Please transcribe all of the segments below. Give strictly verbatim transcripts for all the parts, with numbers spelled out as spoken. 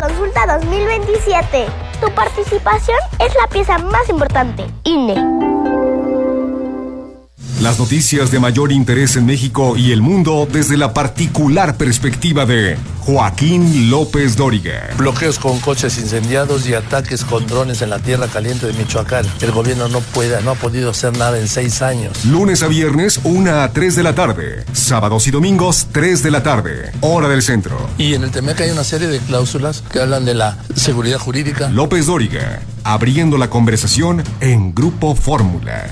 Consulta dos mil veintisiete. Tu participación es la pieza más importante. I N E. Las noticias de mayor interés en México y el mundo desde la particular perspectiva de Joaquín López Dóriga. Bloqueos con coches incendiados y ataques con drones en la tierra caliente de Michoacán. El gobierno no puede, no ha podido hacer nada en seis años. Lunes a viernes, una a tres de la tarde. Sábados y domingos, tres de la tarde. Hora del centro. Y en el Temec hay una serie de cláusulas que hablan de la seguridad jurídica. López Dóriga, abriendo la conversación en Grupo Fórmula.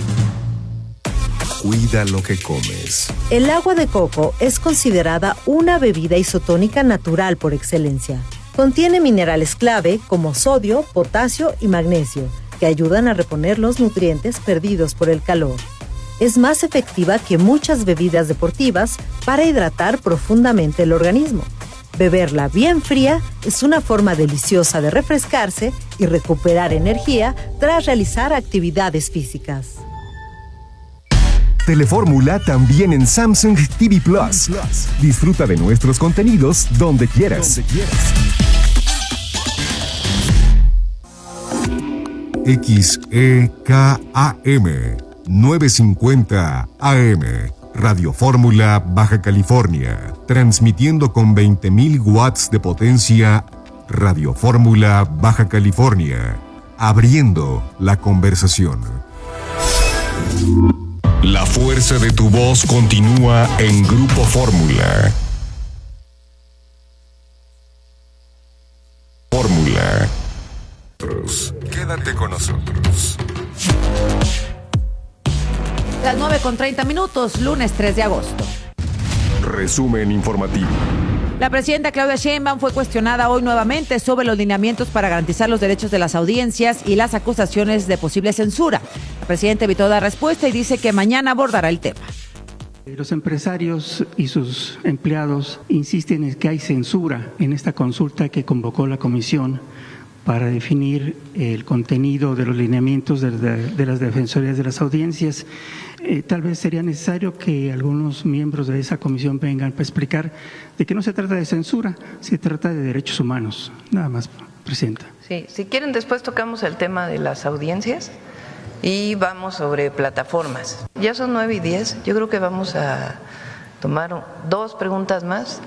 Cuida lo que comes. El agua de coco es considerada una bebida isotónica natural por excelencia. Contiene minerales clave como sodio, potasio y magnesio, que ayudan a reponer los nutrientes perdidos por el calor. Es más efectiva que muchas bebidas deportivas para hidratar profundamente el organismo. Beberla bien fría es una forma deliciosa de refrescarse y recuperar energía tras realizar actividades físicas. Telefórmula también en Samsung T V Plus. Disfruta de nuestros contenidos donde quieras. Donde quieras. X E K A M novecientos cincuenta A M Radio Fórmula Baja California. Transmitiendo con veinte mil watts de potencia. Radio Fórmula Baja California. Abriendo la conversación. La fuerza de tu voz continúa en Grupo Fórmula. Fórmula. Quédate con nosotros. Las nueve con treinta minutos, lunes tres de agosto. Resumen informativo. La presidenta Claudia Sheinbaum fue cuestionada hoy nuevamente sobre los lineamientos para garantizar los derechos de las audiencias y las acusaciones de posible censura. La presidenta evitó dar respuesta y dice que mañana abordará el tema. Los empresarios y sus empleados insisten en que hay censura en esta consulta que convocó la comisión para definir el contenido de los lineamientos de, de, de las defensorías de las audiencias. Eh, tal vez sería necesario que algunos miembros de esa comisión vengan para explicar de que no se trata de censura, se trata de derechos humanos. Nada más, Presidenta. Sí, si quieren después tocamos el tema de las audiencias y vamos sobre plataformas. Ya son nueve y diez, yo creo que vamos a tomar dos preguntas más.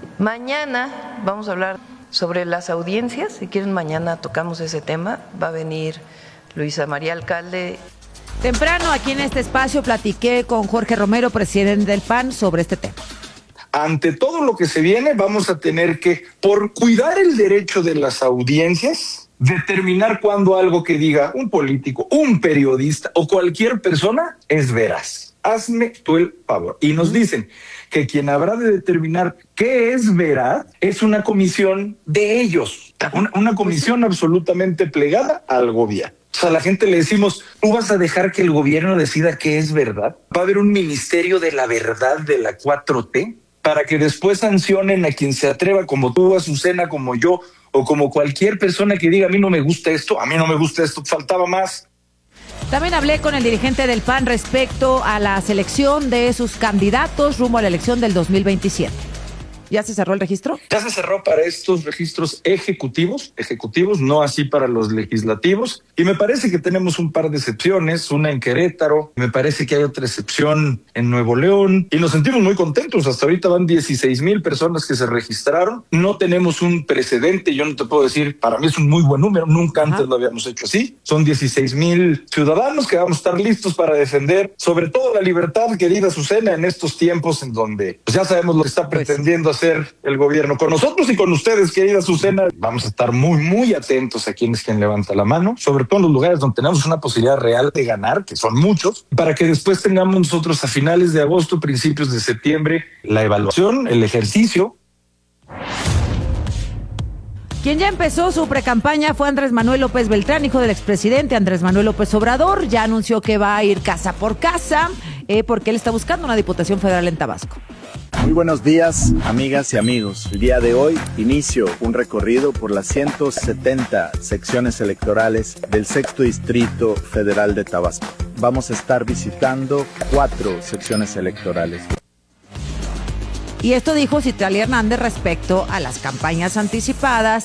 Mañana vamos a hablar sobre las audiencias, si quieren mañana tocamos ese tema, va a venir Luisa María Alcalde. Temprano aquí en este espacio platiqué con Jorge Romero, presidente del P A N, sobre este tema. Ante todo lo que se viene, vamos a tener que, por cuidar el derecho de las audiencias, determinar cuándo algo que diga un político, un periodista o cualquier persona es veraz. Hazme tú el favor. Y nos dicen que quien habrá de determinar qué es veraz es una comisión de ellos, una, una comisión absolutamente plegada al gobierno. O sea, a la gente le decimos, ¿tú vas a dejar que el gobierno decida qué es verdad? ¿Va a haber un ministerio de la verdad de la cuatro T para que después sancionen a quien se atreva, como tú, Azucena, como yo, o como cualquier persona que diga, a mí no me gusta esto, a mí no me gusta esto, faltaba más? También hablé con el dirigente del P A N respecto a la selección de sus candidatos rumbo a la elección del dos mil veintisiete. ¿Ya se cerró el registro? Ya se cerró para estos registros ejecutivos, ejecutivos, no así para los legislativos. Y me parece que tenemos un par de excepciones, una en Querétaro, me parece que hay otra excepción en Nuevo León. Y nos sentimos muy contentos. Hasta ahorita van dieciséis mil personas que se registraron. No tenemos un precedente, yo no te puedo decir, para mí es un muy buen número, nunca Ajá. antes lo habíamos hecho así. Son dieciséis mil ciudadanos que vamos a estar listos para defender, sobre todo la libertad, querida Azucena, en estos tiempos en donde pues ya sabemos lo que está pretendiendo hacer el gobierno. Con nosotros y con ustedes, querida Azucena, vamos a estar muy, muy atentos a quién es quien levanta la mano, sobre todo en los lugares donde tenemos una posibilidad real de ganar, que son muchos, para que después tengamos nosotros a finales de agosto, principios de septiembre, la evaluación, el ejercicio. Quien ya empezó su precampaña fue Andrés Manuel López Beltrán, hijo del expresidente Andrés Manuel López Obrador. Ya anunció que va a ir casa por casa eh, porque él está buscando una diputación federal en Tabasco. Muy buenos días, amigas y amigos. El día de hoy inicio un recorrido por las ciento setenta secciones electorales del sexto Distrito Federal de Tabasco. Vamos a estar visitando cuatro secciones electorales. Y esto dijo Citlali Hernández respecto a las campañas anticipadas